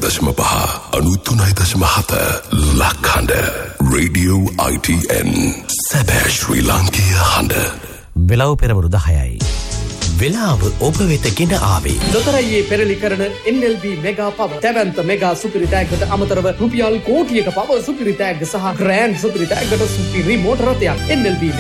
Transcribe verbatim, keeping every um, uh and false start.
දශම පහ අනුතුනයි දශම හත ලක්හඬ රේඩියෝ I T N සැබෑ ශ්‍රී ලාංකීය හඬ. වෙලාව පෙරවරු දහයයි. වෙලාව ඔබ වෙත ගෙන ආවේ දොතරයියේ පෙරලි කරන N L B මෙගා පව දැවැන්ත මෙගා සුපිරි ටැග්ගට අමතරව රුපියල් කෝටියක පව සුපිරි ටැග් සහ ග්‍රෑන්ඩ් සුපිරි ටැග්ගට සුපිරි මෝටර රථයක් N L B